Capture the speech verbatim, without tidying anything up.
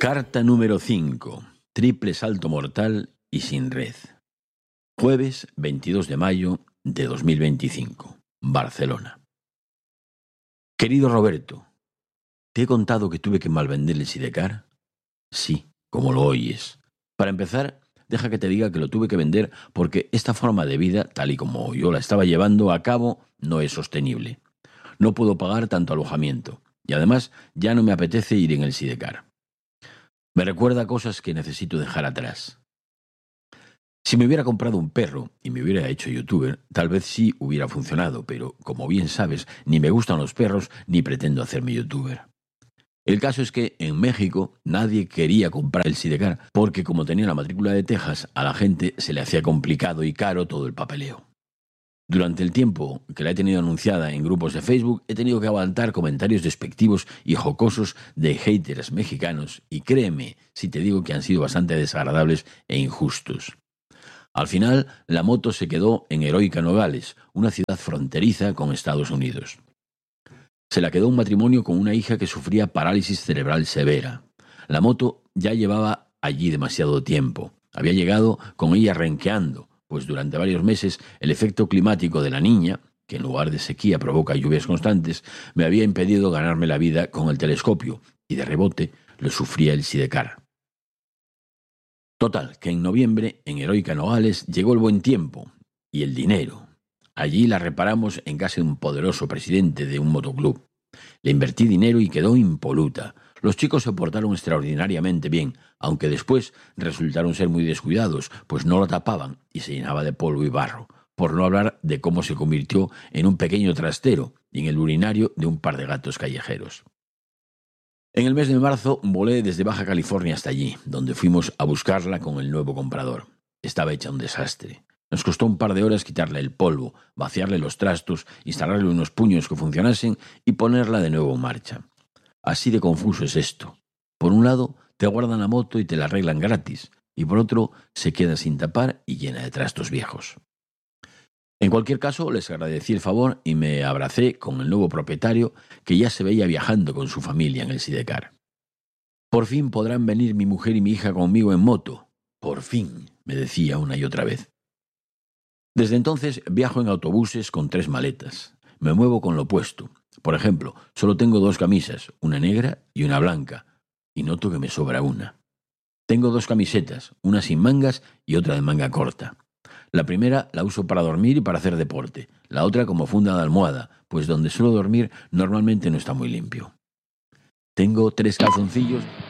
Carta número cinco. Triple salto mortal y sin red. Jueves veintidós de mayo de dos mil veinticinco. Barcelona. Querido Roberto, ¿te he contado que tuve que malvender el Sidecar? Sí, como lo oyes. Para empezar, deja que te diga que lo tuve que vender porque esta forma de vida, tal y como yo la estaba llevando a cabo, no es sostenible. No puedo pagar tanto alojamiento y además ya no me apetece ir en el Sidecar. Me recuerda cosas que necesito dejar atrás. Si me hubiera comprado un perro y me hubiera hecho youtuber, tal vez sí hubiera funcionado, pero como bien sabes, ni me gustan los perros ni pretendo hacerme youtuber. El caso es que en México nadie quería comprar el Sidecar porque como tenía la matrícula de Texas, a la gente se le hacía complicado y caro todo el papeleo. Durante el tiempo que la he tenido anunciada en grupos de Facebook, he tenido que aguantar comentarios despectivos y jocosos de haters mexicanos y créeme si te digo que han sido bastante desagradables e injustos. Al final, la moto se quedó en Heroica Nogales, una ciudad fronteriza con Estados Unidos. Se la quedó un matrimonio con una hija que sufría parálisis cerebral severa. La moto ya llevaba allí demasiado tiempo. Había llegado con ella renqueando, pues durante varios meses el efecto climático de la niña, que en lugar de sequía provoca lluvias constantes, me había impedido ganarme la vida con el telescopio, y de rebote lo sufría el Sidecar. Total, que en noviembre, en Heroica Nogales, llegó el buen tiempo y el dinero. Allí la reparamos en casa de un poderoso presidente de un motoclub. Le invertí dinero y quedó impoluta. Los chicos se portaron extraordinariamente bien, aunque después resultaron ser muy descuidados, pues no lo tapaban y se llenaba de polvo y barro, por no hablar de cómo se convirtió en un pequeño trastero y en el urinario de un par de gatos callejeros. En el mes de marzo volé desde Baja California hasta allí, donde fuimos a buscarla con el nuevo comprador. Estaba hecha un desastre. Nos costó un par de horas quitarle el polvo, vaciarle los trastos, instalarle unos puños que funcionasen y ponerla de nuevo en marcha. Así de confuso es esto. Por un lado, te guardan la moto y te la arreglan gratis, y por otro, se queda sin tapar y llena de trastos viejos. En cualquier caso, les agradecí el favor y me abracé con el nuevo propietario que ya se veía viajando con su familia en el Sidecar. Por fin podrán venir mi mujer y mi hija conmigo en moto. Por fin, me decía una y otra vez. Desde entonces viajo en autobuses con tres maletas. Me muevo con lo puesto. Por ejemplo, solo tengo dos camisas, una negra y una blanca, y noto que me sobra una. Tengo dos camisetas, una sin mangas y otra de manga corta. La primera la uso para dormir y para hacer deporte, la otra como funda de almohada, pues donde suelo dormir normalmente no está muy limpio. Tengo tres calzoncillos